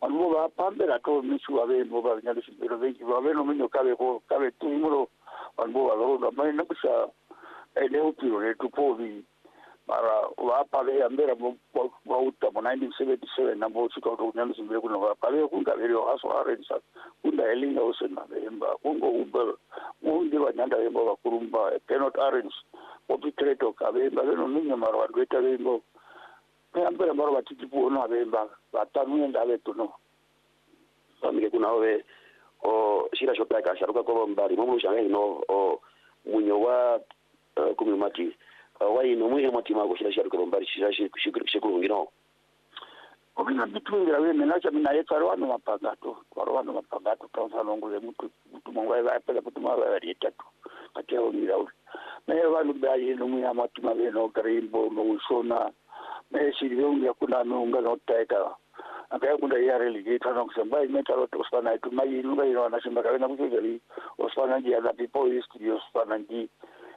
Anu ba pambe la to misu ave mo ba nyalo simbero vengi ba no minyo kabe tumulo anu ba lo mai na bisa ele utiro le tupovi para wa pale ambera mo uta mo 1977 na mo siko to nyalo simbero kuna ba pale kunga leo aso arensa kunda elinga osena emba kungo uber mundi wa nyanda emba ba kurumba cannot arrange obitreto kabe ba no minyo maro adweta lengo ambera maro batitipu no abemba batanu ndale tuno samike kuna owe o shira shota ka sharuka ko mbali mo mushanga ino o munyo wa kumimati wa ino muye matima ko shira sharuka mbali shira shikuru ngino okina bitwingira we menacha mina yetaro wano mapagato tanzanongule mutu mongwa ya pela kutuma wa yetatu katia ongira uri me wanu bali no muya matima we no karimbo no usona me shiri unga kuna nunga no taika akaya kunda yare ligita no kusamba imetalo tosana itu mai lunga ino na shimba kana kuzeli osana ji ada people studios osana ji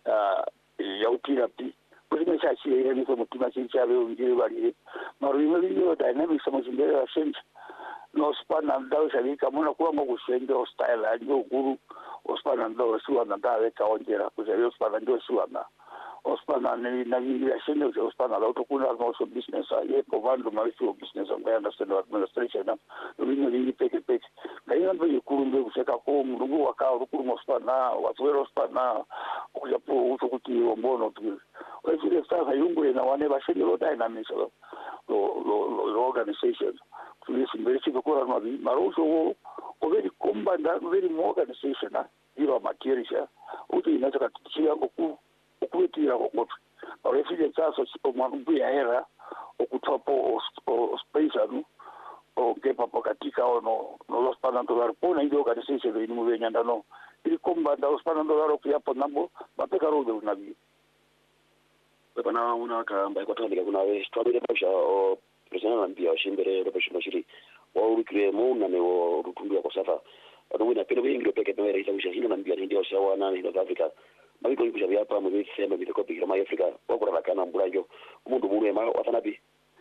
yautira pi kuzime chachi ile ni kwa mutima chincha we unjiri bali maru imeli dynamics sama zimbere sense no spana ndao shalika mona kuwa ngo kusende o style ajo guru ospana ndao suwa na dawe kaonjera kuzeli ospana ndio suwa na ospana na vingi shende ospana la utokuna also business ye povando maiso business and understand administration na vingi peke na hiyo ndio kurumbe kuseka ko mrugu wakao rukurumo ospana waswero ospana kuja po utokuti ombono tu wewe sasa yungwe na wane bashende lo dynamics lo organization tulisi mbele chiko kwa mabi maruso ko very combined very organization na hiyo material uti inataka tuchia ku kuitira ngokuthi awefike tsaso sipomabuya era okutopo o space anu o kepa pokatika ono no los panandolar pona ido organization ni mubenyanda no ili kombanda os panandolar ku yapo nambo bapeka rode unabi bana una kamba kwa tandika kuna we strawberry pasha o president ambia shimbere repesho mashiri wa urikre mo na ne o rutundu kwa safa adowina pelo wingi peke no era isa hino nambia ndio sawa na ni South Africa mabiko yikuja byapa mu bisema bitako bikira mai Africa wakora bakana mburanjo umuntu mure ma watanabi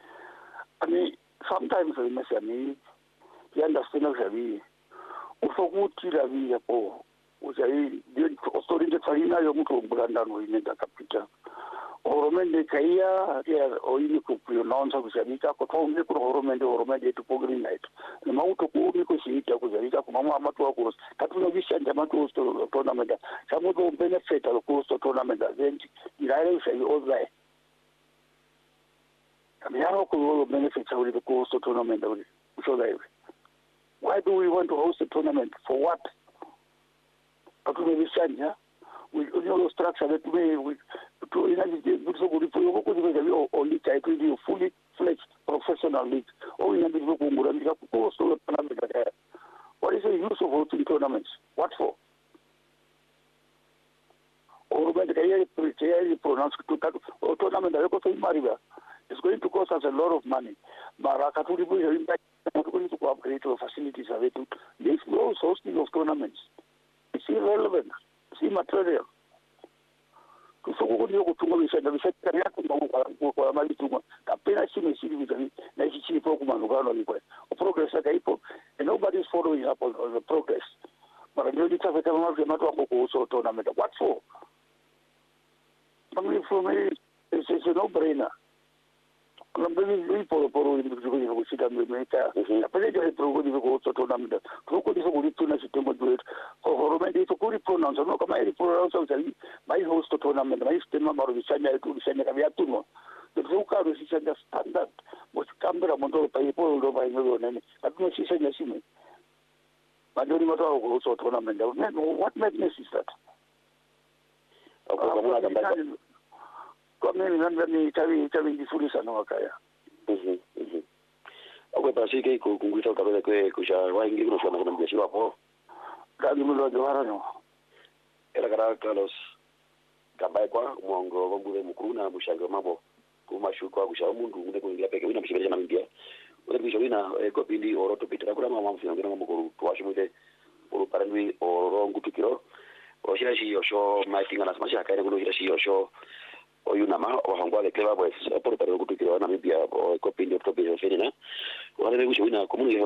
ani sometimes we must ani understand that ufokuthi la via po uzayi story de farina yo mutu mburandano inenda kapita oromende kaya ya oini ku pronounce kuzalika ko tonge ku oromende to green light na mauto ku ni ko shita kuzalika ku mama amatu wako katuno bishanja amatu sto tournament samudo benefit ko sto tournament event ilaile sai ozai kamiyano ku benefit sauri ko sto tournament so that why do we want to host a tournament for what katuno bishanja we know structure that we to only title you fully fledged professional league or in a bit of what is the use of hosting tournaments? What for? Or when the pronounce to tournament it's going to cost us a lot of money. Marakaturi is not going to upgrade our facilities. This knows hosting of tournaments. It's irrelevant. It's immaterial. Kusoko ndio kutunga bisha bisha yako kwa mali tunga kapena chini vitani na chini kwa kumangano ni kwa progress akaipo and nobody is following up on the progress but ndio ditaka kama watu wako kuhusu tournament what for for me it's a no brainer Lambeni por ndio kushika mmeka apele ndio programu kwa tournament tuko ndio kulituna sitembo duet horomende ito kuri pronounce no kama ili pronounce uzali mai host tournament mai sistema maro bisanya tu bisanya kabia tuno ndio ukaro sisanya standard mo kambera mondo pa ipo ndo ba ngo nene atuno sisanya simu majori moto kwa tournament what madness is that kama ni tawi ndifundisha na wakaya akwe pasike kungwita kabele kwe kusha waingi kunofana kuna mjeshi wapo kali mulo jwara no era kara Carlos kabai kwa mwongo wabule mkuru na mushango mambo kumashuka kusha umundu ngune kuingia peke wina mshibele na mbia wale bisho wina kopindi oroto pitira kula mama mfino ngina mkuru tuwashimute uru parandwi oro ngutukiro oshira shi yosho maitinga na smasha kaine kuno shira shi yosho oyunama ohangwa le clever boys por para kutukiro na mbia kopindi optopio fenina wale bisho wina komunge